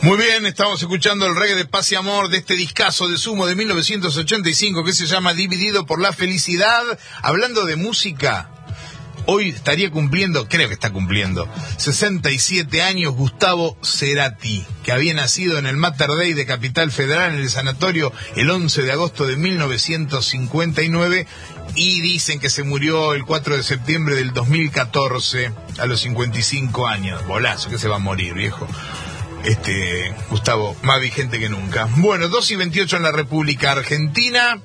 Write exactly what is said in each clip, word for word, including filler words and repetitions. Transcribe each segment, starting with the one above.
Muy bien, estamos escuchando el reggae de paz y amor de este discazo de Sumo de mil novecientos ochenta y cinco que se llama Dividido por la Felicidad. Hablando de música, hoy estaría cumpliendo, creo que está cumpliendo, sesenta y siete años Gustavo Cerati, que había nacido en el Mater Dei de Capital Federal en el sanatorio el once de agosto de mil novecientos cincuenta y nueve y dicen que se murió el cuatro de septiembre del dos mil catorce a los cincuenta y cinco años. Bolazo, que se va a morir, viejo. Este, Gustavo, más vigente que nunca. Bueno, dos y veintiocho en la República Argentina.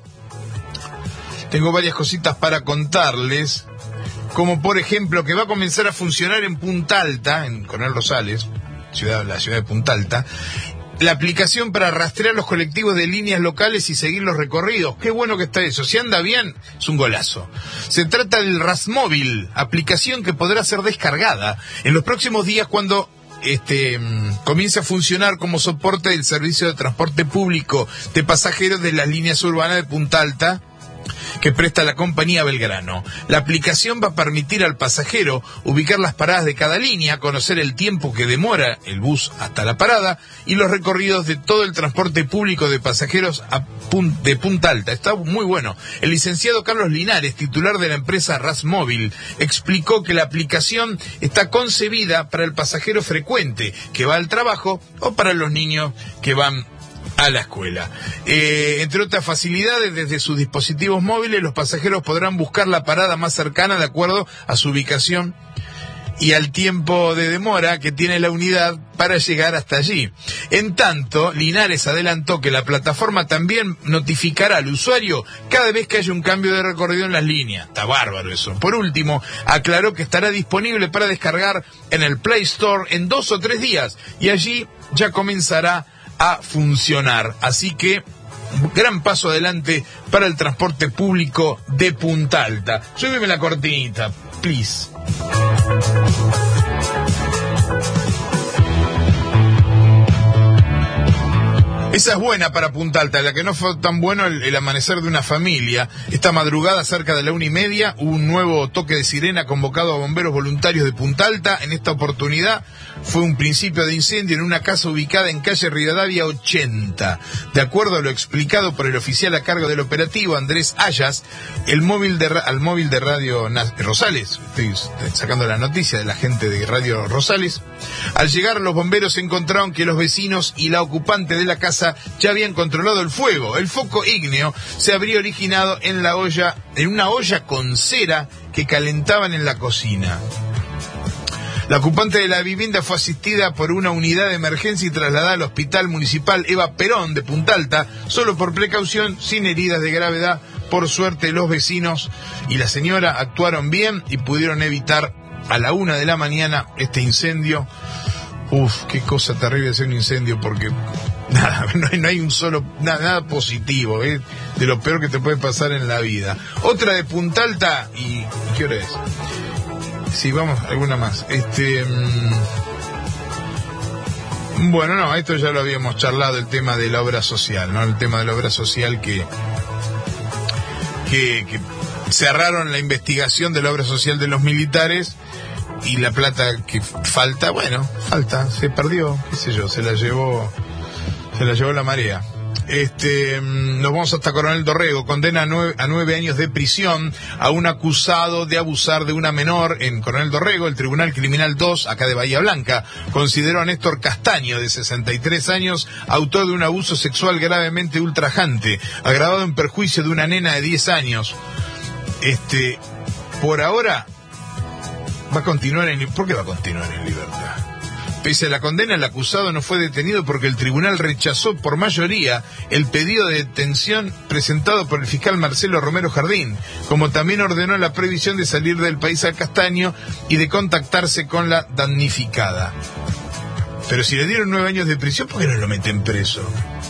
Tengo varias cositas para contarles, como por ejemplo que va a comenzar a funcionar en Punta Alta, en Coronel Rosales, ciudad, la ciudad de Punta Alta, la aplicación para rastrear los colectivos de líneas locales y seguir los recorridos. Qué bueno que está eso. Si anda bien, es un golazo. Se trata del RasMóvil, aplicación que podrá ser descargada en los próximos días cuando Este, comienza a funcionar como soporte del servicio de transporte público de pasajeros de las líneas urbanas de Punta Alta que presta la compañía Belgrano. La aplicación va a permitir al pasajero ubicar las paradas de cada línea, conocer el tiempo que demora el bus hasta la parada y los recorridos de todo el transporte público de pasajeros a pun- de Punta Alta. Está muy bueno. El licenciado Carlos Linares, titular de la empresa RasMóvil, explicó que la aplicación está concebida para el pasajero frecuente que va al trabajo o para los niños que van a la escuela. Eh, entre otras facilidades, desde sus dispositivos móviles, los pasajeros podrán buscar la parada más cercana de acuerdo a su ubicación y al tiempo de demora que tiene la unidad para llegar hasta allí. En tanto, Linares adelantó que la plataforma también notificará al usuario cada vez que haya un cambio de recorrido en las líneas. Está bárbaro eso. Por último, aclaró que estará disponible para descargar en el Play Store en dos o tres días y allí ya comenzará a funcionar. Así que gran paso adelante para el transporte público de Punta Alta. Súbeme la cortinita, please. Esa es buena para Punta Alta, la que no fue tan bueno el, el amanecer de una familia. Esta madrugada, cerca de la una y media, hubo un nuevo toque de sirena convocado a bomberos voluntarios de Punta Alta. En esta oportunidad fue un principio de incendio en una casa ubicada en calle Rivadavia ochenta. De acuerdo a lo explicado por el oficial a cargo del operativo, Andrés Ayas, el móvil de, al móvil de Radio Rosales, estoy sacando la noticia de la gente de Radio Rosales, al llegar los bomberos encontraron que los vecinos y la ocupante de la casa ya habían controlado el fuego. El foco ígneo se habría originado en la olla, en una olla con cera que calentaban en la cocina. La ocupante de la vivienda fue asistida por una unidad de emergencia y trasladada al Hospital Municipal Eva Perón de Punta Alta, solo por precaución, sin heridas de gravedad. Por suerte, los vecinos y la señora actuaron bien y pudieron evitar a la una de la mañana este incendio. Uf, qué cosa terrible hacer un incendio, porque nada, no hay, no hay un solo, nada, nada positivo, ¿eh? De lo peor que te puede pasar en la vida. Otra de Punta Alta, y ¿qué hora es? Sí, vamos, alguna más. Este, mmm, bueno, no, esto ya lo habíamos charlado, el tema de la obra social, ¿no? El tema de la obra social que, que, que cerraron la investigación de la obra social de los militares. Y la plata que falta, bueno, falta, se perdió, qué sé yo, se la llevó, se la llevó la marea. Este, nos vamos hasta Coronel Dorrego, condena a nueve, a nueve años de prisión a un acusado de abusar de una menor en Coronel Dorrego. El Tribunal Criminal dos, acá de Bahía Blanca, consideró a Néstor Castaño, de sesenta y tres años, autor de un abuso sexual gravemente ultrajante, agravado en perjuicio de una nena de diez años. Este, por ahora va a continuar en... ¿Por qué va a continuar en libertad? Pese a la condena, el acusado no fue detenido porque el tribunal rechazó por mayoría el pedido de detención presentado por el fiscal Marcelo Romero Jardín, como también ordenó la prohibición de salir del país al Castaño y de contactarse con la damnificada. Pero si le dieron nueve años de prisión, ¿por qué no lo meten preso?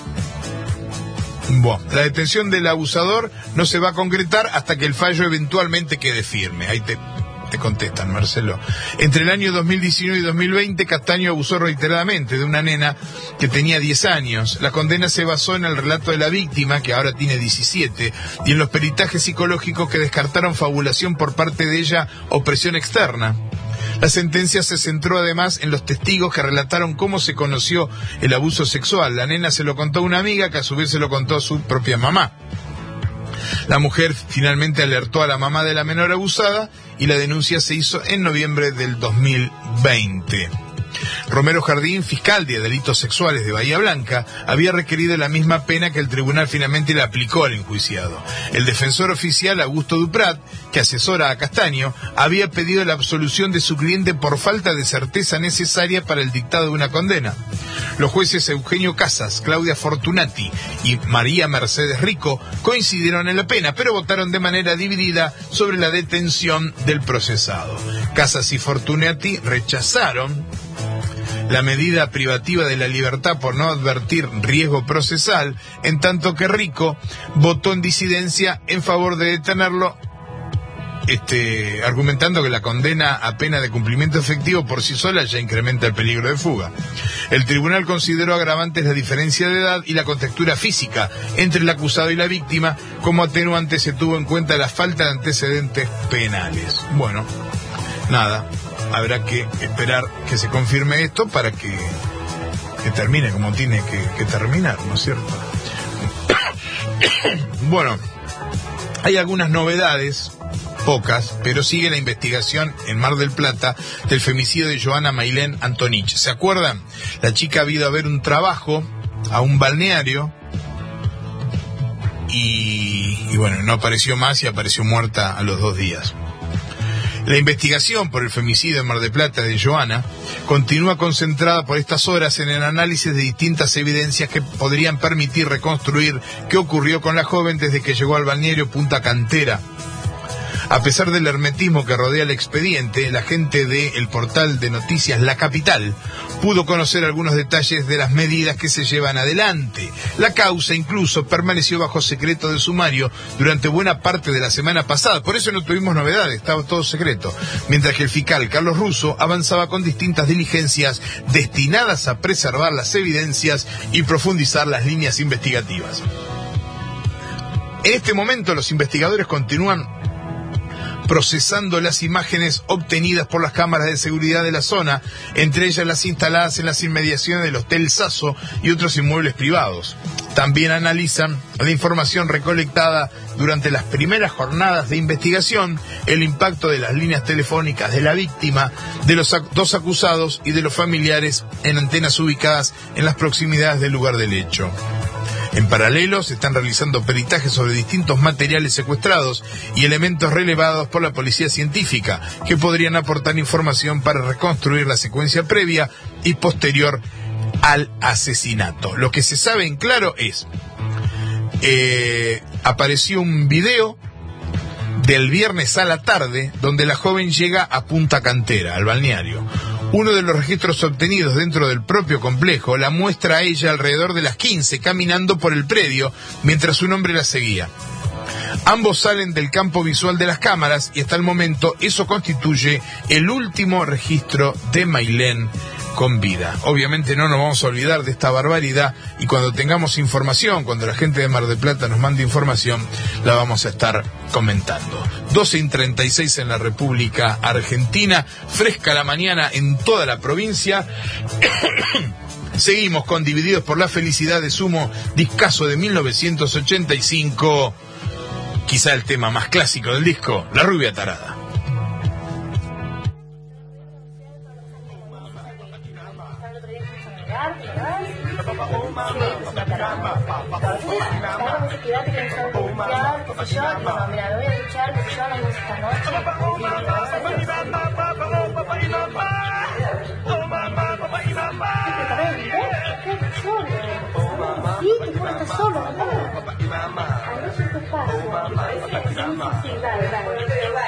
Bueno, la detención del abusador no se va a concretar hasta que el fallo eventualmente quede firme. Ahí te... te contestan, Marcelo. Entre el año dos mil diecinueve y dos mil veinte, Castaño abusó reiteradamente de una nena que tenía diez años. La condena se basó en el relato de la víctima, que ahora tiene diecisiete, y en los peritajes psicológicos que descartaron fabulación por parte de ella o presión externa. La sentencia se centró además en los testigos que relataron cómo se conoció el abuso sexual. La nena se lo contó a una amiga, que a su vez se lo contó a su propia mamá. La mujer finalmente alertó a la mamá de la menor abusada y la denuncia se hizo en noviembre del dos mil veinte. Romero Jardín, fiscal de delitos sexuales de Bahía Blanca, había requerido la misma pena que el tribunal finalmente le aplicó al enjuiciado. El defensor oficial, Augusto Duprat, que asesora a Castaño, había pedido la absolución de su cliente por falta de certeza necesaria para el dictado de una condena. Los jueces Eugenio Casas, Claudia Fortunati y María Mercedes Rico coincidieron en la pena, pero votaron de manera dividida sobre la detención del procesado. Casas y Fortunati rechazaron la medida privativa de la libertad por no advertir riesgo procesal, en tanto que Rico votó en disidencia en favor de detenerlo, este, argumentando que la condena a pena de cumplimiento efectivo por sí sola ya incrementa el peligro de fuga. El tribunal consideró agravantes la diferencia de edad y la contextura física entre el acusado y la víctima. Como atenuante se tuvo en cuenta la falta de antecedentes penales. Bueno, nada. Habrá que esperar que se confirme esto para que, que termine como tiene que, que terminar, ¿no es cierto? Bueno, hay algunas novedades, pocas, pero sigue la investigación en Mar del Plata del femicidio de Joana Mailén Antonich. ¿Se acuerdan? La chica ha ido a ver un trabajo a un balneario y, y bueno, no apareció más y apareció muerta a los dos días. La investigación por el femicidio en Mar del Plata de Joana continúa concentrada por estas horas en el análisis de distintas evidencias que podrían permitir reconstruir qué ocurrió con la joven desde que llegó al balneario Punta Cantera. A pesar del hermetismo que rodea el expediente, la gente del portal de noticias La Capital pudo conocer algunos detalles de las medidas que se llevan adelante. La causa incluso permaneció bajo secreto de sumario durante buena parte de la semana pasada, por eso no tuvimos novedades, estaba todo secreto, mientras que el fiscal Carlos Russo avanzaba con distintas diligencias destinadas a preservar las evidencias y profundizar las líneas investigativas. En este momento los investigadores continúan procesando las imágenes obtenidas por las cámaras de seguridad de la zona, entre ellas las instaladas en las inmediaciones del Hotel Sasso y otros inmuebles privados. También analizan la información recolectada durante las primeras jornadas de investigación, el impacto de las líneas telefónicas de la víctima, de los dos acusados y de los familiares en antenas ubicadas en las proximidades del lugar del hecho. En paralelo, se están realizando peritajes sobre distintos materiales secuestrados y elementos relevados por la policía científica que podrían aportar información para reconstruir la secuencia previa y posterior al asesinato. Lo que se sabe en claro es, eh, apareció un video del viernes a la tarde donde la joven llega a Punta Cantera, al balneario. Uno de los registros obtenidos dentro del propio complejo la muestra a ella alrededor de las quince caminando por el predio mientras un hombre la seguía. Ambos salen del campo visual de las cámaras y hasta el momento eso constituye el último registro de Mailén con vida. Obviamente no nos vamos a olvidar de esta barbaridad y cuando tengamos información, cuando la gente de Mar del Plata nos mande información, la vamos a estar comentando. doce y treinta y seis en la República Argentina, fresca la mañana en toda la provincia. Seguimos con Divididos por la Felicidad de Sumo, discazo de mil novecientos ochenta y cinco, quizá el tema más clásico del disco, La Rubia Tarada. Solo, ¿no? A veces te pasa. Sí, sí, sí, dale, dale.